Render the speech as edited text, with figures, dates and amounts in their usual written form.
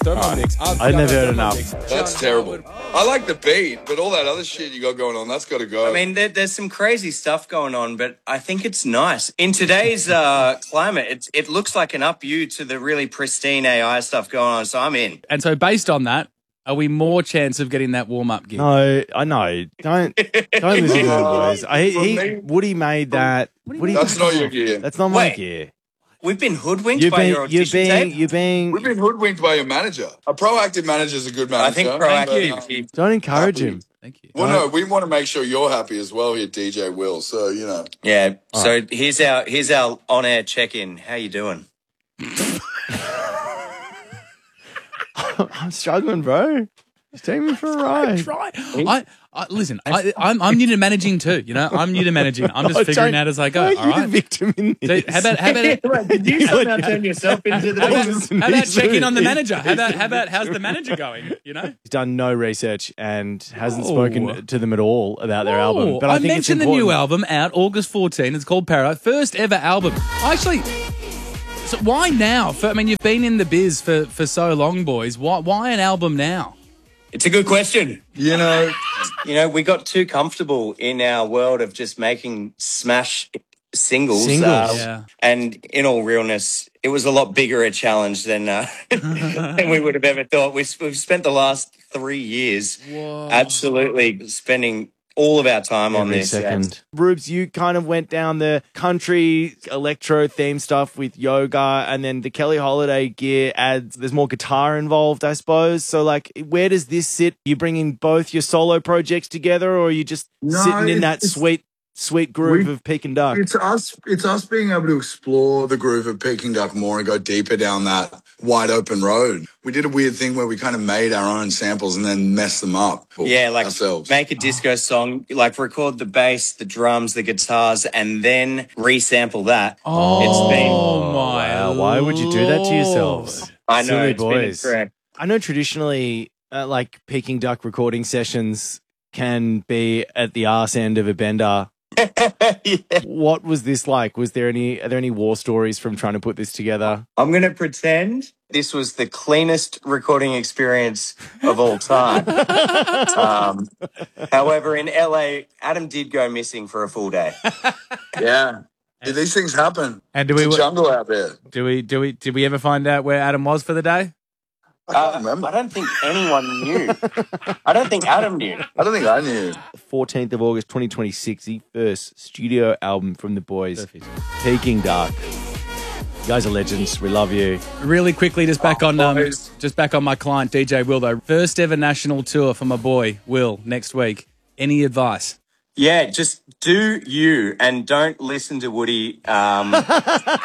Don't mind Nick's. I never heard enough. That's terrible. I like the beat, but all that other shit you got going on, that's got to go. I mean, there's some crazy stuff going on, but I think it's nice. In today's climate, it looks like an up you to the really pristine AI stuff going on, so I'm in. And so based on that, are we more chance of getting that warm-up gig? No, I know. Don't listen to the boys. Woody made that. That's not your gear. That's not my gear. We've been hoodwinked by your audition tape? We've been hoodwinked by your manager. A proactive manager is a good manager. I think proactive. Don't encourage him. Thank you. Well, no, we want to make sure you're happy as well here, DJ Will. So, you know. Yeah. So here's our on-air check-in. How you doing? I'm struggling, bro. Just take me for a ride. Try. Listen, I'm new to managing too. You know, I'm new to managing. I'm just figuring out as I go. All right, the victim in this. So how about Did you somehow turn yourself into the how about checking on the manager? How about how's the manager going? You know, he's done no research and hasn't spoken to them at all about their album. But I think mentioned it's the new album out August 14. It's called Paradise. First ever album. Actually. So why now? I mean, you've been in the biz for so long, boys. Why an album now? It's a good question. You know, we got too comfortable in our world of just making smash singles. And in all realness, it was a lot bigger a challenge than we would have ever thought. We've spent the last 3 years absolutely spending all of our time on this. Rubes, you kind of went down the country electro theme stuff with Yoga, and then the Kelly Holiday gear adds, there's more guitar involved, I suppose. So, like, where does this sit? You bringing both your solo projects together, or are you just sitting in that sweet groove of Peking Duck? It's us being able to explore the groove of Peking Duck more and go deeper down that wide open road. We did a weird thing where we kind of made our own samples and then messed them up. Yeah, like ourselves. Make a disco song, like record the bass, the drums, the guitars, and then resample that. Wow. Why would you do that to yourselves? I know, Silly it's boys. been incorrect. I know traditionally, like Peking Duck recording sessions can be at the arse end of a bender. What was this like? Are there any war stories from trying to put this together? I'm going to pretend this was the cleanest recording experience of all time. However, in LA, Adam did go missing for a full day. Yeah. These things happen. And it's a jungle out there. Did we ever find out where Adam was for the day? I can't remember. I don't think anyone knew. I don't think Adam knew. I don't think I knew. 14th of August 2026, the first studio album from the boys. Perfect. Peking Duck. You guys are legends. We love you. Really quickly, just back on my client DJ Will though. First ever national tour for my boy Will next week. Any advice? Yeah, just do you and don't listen to Woody.